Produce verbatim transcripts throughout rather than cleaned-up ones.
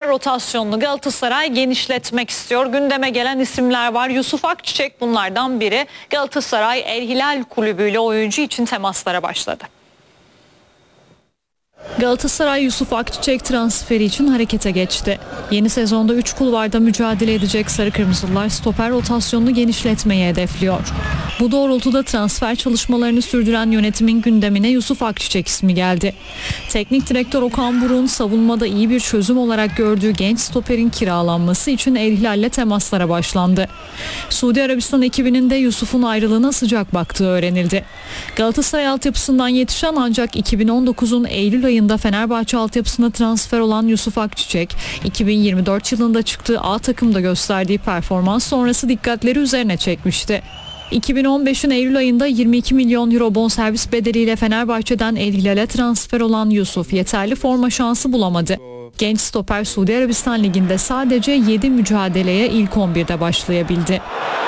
rotasyonunu Galatasaray genişletmek istiyor. Gündeme gelen isimler var. Yusuf Akçiçek bunlardan biri. Galatasaray El Hilal kulübüyle oyuncu için temaslara başladı. Galatasaray Yusuf Akçiçek transferi için harekete geçti. Yeni sezonda üç kulvarda mücadele edecek Sarı Kırmızılar stoper rotasyonunu genişletmeyi hedefliyor. Bu doğrultuda transfer çalışmalarını sürdüren yönetimin gündemine Yusuf Akçiçek ismi geldi. Teknik direktör Okan Buruk'un savunmada iyi bir çözüm olarak gördüğü genç stoperin kiralanması için El Hilal'le temaslara başlandı. Suudi Arabistan ekibinin de Yusuf'un ayrılığına sıcak baktığı öğrenildi. Galatasaray altyapısından yetişen ancak iki bin on dokuzun Eylül ayında Fenerbahçe altyapısına transfer olan Yusuf Akçiçek, iki bin yirmi dört yılında çıktığı A takımda gösterdiği performans sonrası dikkatleri üzerine çekmişti. iki bin on beşin Eylül ayında yirmi iki milyon euro bonservis bedeliyle Fenerbahçe'den El Hilal'e transfer olan Yusuf yeterli forma şansı bulamadı. Genç stoper Suudi Arabistan Ligi'nde sadece yedi mücadeleye ilk on birde başlayabildi.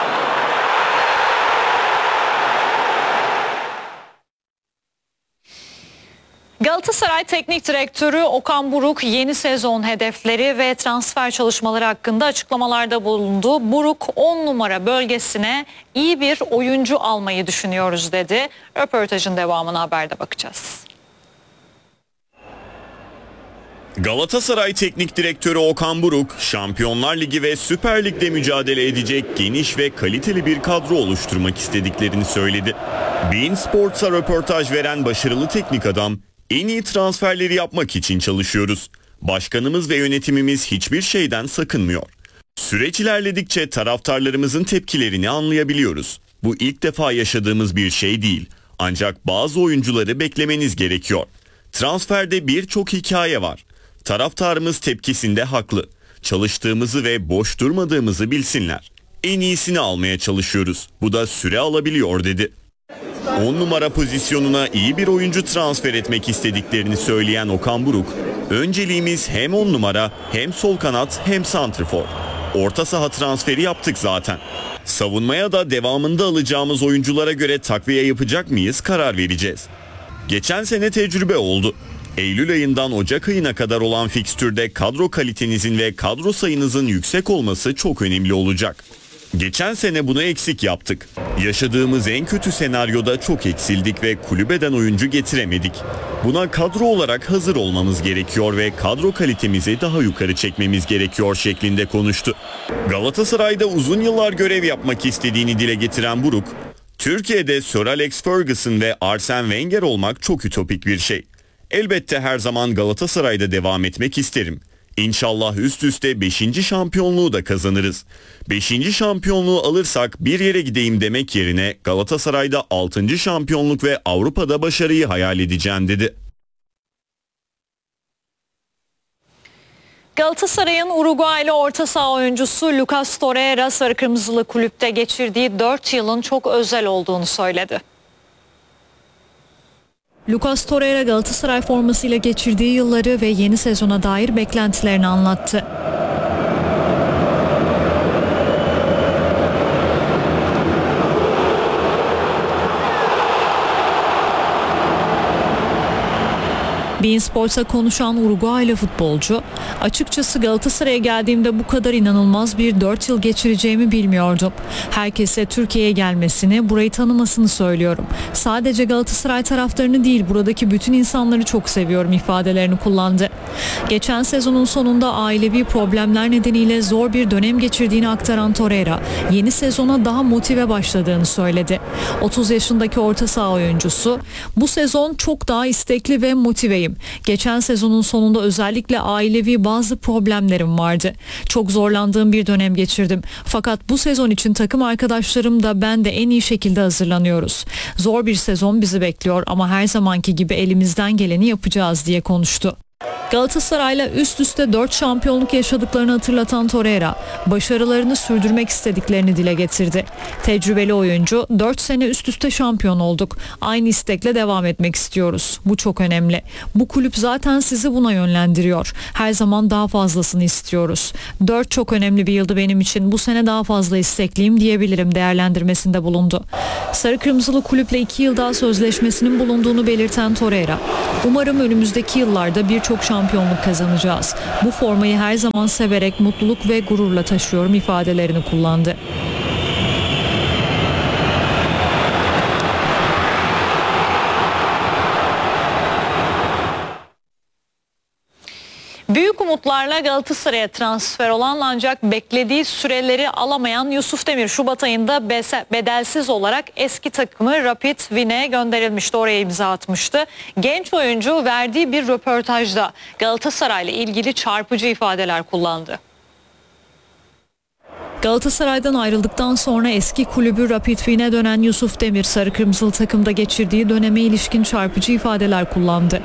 Galatasaray Teknik Direktörü Okan Buruk yeni sezon hedefleri ve transfer çalışmaları hakkında açıklamalarda bulundu. Buruk on numara bölgesine iyi bir oyuncu almayı düşünüyoruz dedi. Röportajın devamına haberde bakacağız. Galatasaray Teknik Direktörü Okan Buruk, Şampiyonlar Ligi ve Süper Lig'de mücadele edecek geniş ve kaliteli bir kadro oluşturmak istediklerini söyledi. beIN Sports'a röportaj veren başarılı teknik adam, en iyi transferleri yapmak için çalışıyoruz. Başkanımız ve yönetimimiz hiçbir şeyden sakınmıyor. Süreç ilerledikçe taraftarlarımızın tepkilerini anlayabiliyoruz. Bu ilk defa yaşadığımız bir şey değil. Ancak bazı oyuncuları beklemeniz gerekiyor. Transferde birçok hikaye var. Taraftarımız tepkisinde haklı. Çalıştığımızı ve boş durmadığımızı bilsinler. En iyisini almaya çalışıyoruz. Bu da süre alabiliyor dedi. on numara pozisyonuna iyi bir oyuncu transfer etmek istediklerini söyleyen Okan Buruk, önceliğimiz hem on numara hem sol kanat hem santrfor. Orta saha transferi yaptık zaten. Savunmaya da devamında alacağımız oyunculara göre takviye yapacak mıyız karar vereceğiz. Geçen sene tecrübe oldu. Eylül ayından Ocak ayına kadar olan fikstürde kadro kalitenizin ve kadro sayınızın yüksek olması çok önemli olacak. Geçen sene bunu eksik yaptık. Yaşadığımız en kötü senaryoda çok eksildik ve kulübeden oyuncu getiremedik. Buna kadro olarak hazır olmamız gerekiyor ve kadro kalitemizi daha yukarı çekmemiz gerekiyor şeklinde konuştu. Galatasaray'da uzun yıllar görev yapmak istediğini dile getiren Buruk, Türkiye'de Sir Alex Ferguson ve Arsene Wenger olmak çok ütopik bir şey. Elbette her zaman Galatasaray'da devam etmek isterim. İnşallah üst üste beşinci şampiyonluğu da kazanırız. beşinci şampiyonluğu alırsak bir yere gideyim demek yerine Galatasaray'da altıncı şampiyonluk ve Avrupa'da başarıyı hayal edeceğim dedi. Galatasaray'ın Uruguaylı orta saha oyuncusu Lucas Torreira Sarı Kırmızılı kulüpte geçirdiği dört yılın çok özel olduğunu söyledi. Lucas Torreira Galatasaray formasıyla geçirdiği yılları ve yeni sezona dair beklentilerini anlattı. beIN Sports'a konuşan Uruguaylı futbolcu, açıkçası Galatasaray'a geldiğimde bu kadar inanılmaz bir dört yıl geçireceğimi bilmiyordum. Herkese Türkiye'ye gelmesini, burayı tanımasını söylüyorum. Sadece Galatasaray taraftarını değil, buradaki bütün insanları çok seviyorum ifadelerini kullandı. Geçen sezonun sonunda ailevi problemler nedeniyle zor bir dönem geçirdiğini aktaran Torreira, yeni sezona daha motive başladığını söyledi. otuz yaşındaki orta saha oyuncusu, bu sezon çok daha istekli ve motiveyim. Geçen sezonun sonunda özellikle ailevi bazı problemlerim vardı. Çok zorlandığım bir dönem geçirdim. Fakat bu sezon için takım arkadaşlarım da ben de en iyi şekilde hazırlanıyoruz. Zor bir sezon bizi bekliyor ama her zamanki gibi elimizden geleni yapacağız diye konuştu. Galatasaray'la üst üste dört şampiyonluk yaşadıklarını hatırlatan Torreira, başarılarını sürdürmek istediklerini dile getirdi. Tecrübeli oyuncu, dört sene üst üste şampiyon olduk. Aynı istekle devam etmek istiyoruz. Bu çok önemli. Bu kulüp zaten sizi buna yönlendiriyor. Her zaman daha fazlasını istiyoruz. dört çok önemli bir yıldı benim için. Bu sene daha fazla istekliyim diyebilirim değerlendirmesinde bulundu. Sarı Kırmızılı kulüple iki yıl daha sözleşmesinin bulunduğunu belirten Torreira, umarım önümüzdeki yıllarda birçok çok şampiyonluk kazanacağız. Bu formayı her zaman severek, mutluluk ve gururla taşıyorum ifadelerini kullandı. Büyük umutlarla Galatasaray'a transfer olan ancak beklediği süreleri alamayan Yusuf Demir Şubat ayında bedelsiz olarak eski takımı Rapid Wien'e gönderilmişti. Oraya imza atmıştı. Genç oyuncu verdiği bir röportajda Galatasaray'la ilgili çarpıcı ifadeler kullandı. Galatasaray'dan ayrıldıktan sonra eski kulübü Rapid Wien'e dönen Yusuf Demir, sarı kırmızılı takımda geçirdiği döneme ilişkin çarpıcı ifadeler kullandı.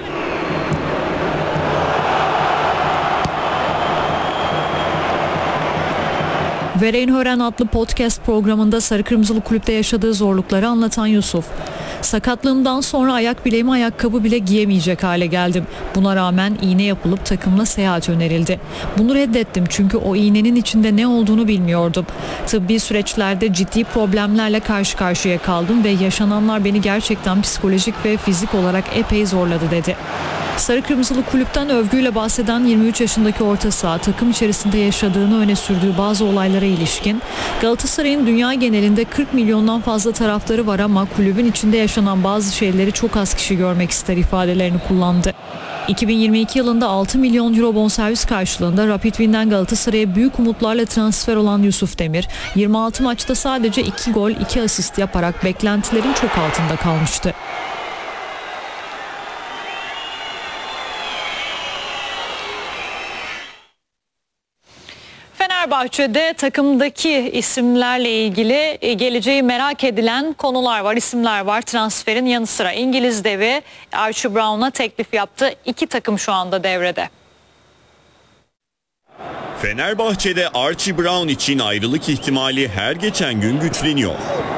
Vereynhören adlı podcast programında sarı kırmızılı kulüpte yaşadığı zorlukları anlatan Yusuf, "Sakatlığımdan sonra ayak bileğime ayakkabı bile giyemeyecek hale geldim. Buna rağmen iğne yapılıp takımla seyahat önerildi. Bunu reddettim çünkü o iğnenin içinde ne olduğunu bilmiyordum. Tıbbi süreçlerde ciddi problemlerle karşı karşıya kaldım ve yaşananlar beni gerçekten psikolojik ve fizik olarak epey zorladı" dedi. Sarı kırmızılı kulüpten övgüyle bahseden yirmi üç yaşındaki orta saha, takım içerisinde yaşadığını öne sürdüğü bazı olaylara ilişkin, Galatasaray'ın dünya genelinde kırk milyondan fazla taraftarı var ama kulübün içinde yaşanan bazı şeyleri çok az kişi görmek ister ifadelerini kullandı. iki bin yirmi iki yılında altı milyon euro bonservis karşılığında Rapid Wien'den Galatasaray'a büyük umutlarla transfer olan Yusuf Demir, yirmi altı maçta sadece iki gol iki asist yaparak beklentilerin çok altında kalmıştı. Fenerbahçe'de takımdaki isimlerle ilgili geleceği merak edilen konular var, isimler var. Transferin yanı sıra İngiliz devi Archie Brown'a teklif yaptı. İki takım şu anda devrede. Fenerbahçe'de Archie Brown için ayrılık ihtimali her geçen gün güçleniyor.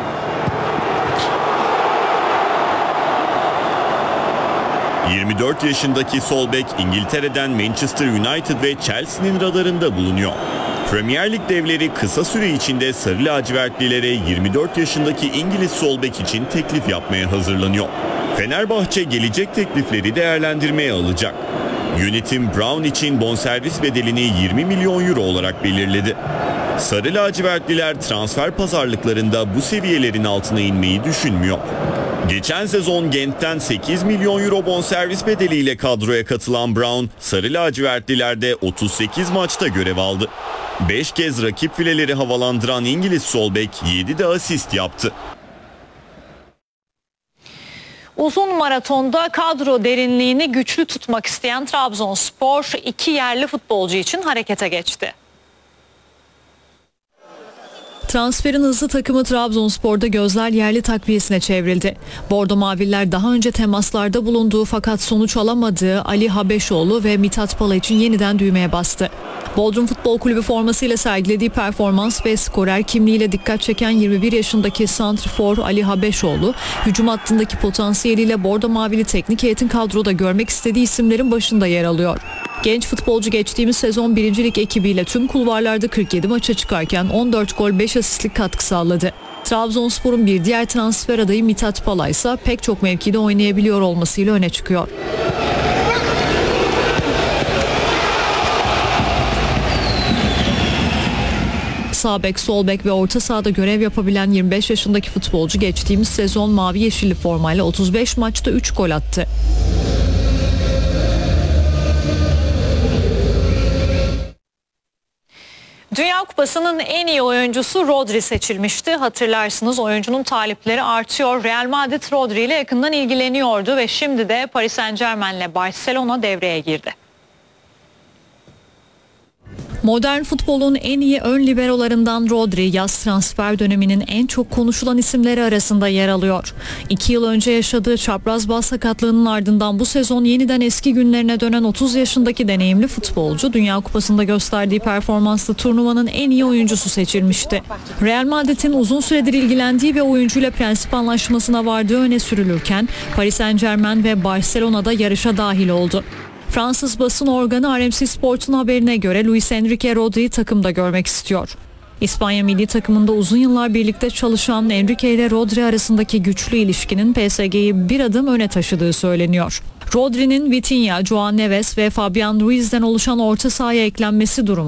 yirmi dört yaşındaki sol bek İngiltere'den Manchester United ve Chelsea'nin radarında bulunuyor. Premier Lig devleri kısa süre içinde sarı lacivertlilere yirmi dört yaşındaki İngiliz sol bek için teklif yapmaya hazırlanıyor. Fenerbahçe gelecek teklifleri değerlendirmeye alacak. Yönetim Brown için bonservis bedelini yirmi milyon euro olarak belirledi. Sarı lacivertliler transfer pazarlıklarında bu seviyelerin altına inmeyi düşünmüyor. Geçen sezon Gent'ten sekiz milyon euro bonservis bedeliyle kadroya katılan Brown, sarı lacivertlilerde otuz sekiz maçta görev aldı. beş kez rakip fileleri havalandıran İngiliz sol bek yedi de asist yaptı. Uzun maratonda kadro derinliğini güçlü tutmak isteyen Trabzonspor iki yerli futbolcu için harekete geçti. Transferin hızlı takımı Trabzonspor'da gözler yerli takviyesine çevrildi. Bordo Maviller daha önce temaslarda bulunduğu fakat sonuç alamadığı Ali Habeşoğlu ve Mithat Pala için yeniden düğmeye bastı. Bodrum Futbol Kulübü formasıyla sergilediği performans ve skorer kimliğiyle dikkat çeken yirmi bir yaşındaki santrfor Ali Habeşoğlu, hücum hattındaki potansiyeliyle Bordo Mavili teknik heyetin kadroda görmek istediği isimlerin başında yer alıyor. Genç futbolcu geçtiğimiz sezon birinci Lig ekibiyle tüm kulvarlarda kırk yedi maça çıkarken on dört gol beş asistlik katkı sağladı. Trabzonspor'un bir diğer transfer adayı Mithat Pala ise pek çok mevkide oynayabiliyor olmasıyla öne çıkıyor. Sağ bek, sol bek ve orta sahada görev yapabilen yirmi beş yaşındaki futbolcu geçtiğimiz sezon mavi yeşilli formayla otuz beş maçta üç gol attı. Dünya Kupası'nın en iyi oyuncusu Rodri seçilmişti. Hatırlarsınız, oyuncunun talipleri artıyor. Real Madrid Rodri ile yakından ilgileniyordu ve şimdi de Paris Saint-Germain ile Barcelona devreye girdi. Modern futbolun en iyi ön liberolarından Rodri, yaz transfer döneminin en çok konuşulan isimleri arasında yer alıyor. İki yıl önce yaşadığı çapraz bağ sakatlığının ardından bu sezon yeniden eski günlerine dönen otuz yaşındaki deneyimli futbolcu, Dünya Kupası'nda gösterdiği performansla turnuvanın en iyi oyuncusu seçilmişti. Real Madrid'in uzun süredir ilgilendiği ve oyuncuyla prensip anlaşmasına vardığı öne sürülürken, Paris Saint-Germain ve Barcelona'da yarışa dahil oldu. Fransız basın organı R M C Sport'un haberine göre Luis Enrique Rodri'yi takımda görmek istiyor. İspanya milli takımında uzun yıllar birlikte çalışan Enrique ile Rodri arasındaki güçlü ilişkinin P S G'yi bir adım öne taşıdığı söyleniyor. Rodri'nin Vitinha, Joao Neves ve Fabian Ruiz'den oluşan orta sahaya eklenmesi durumu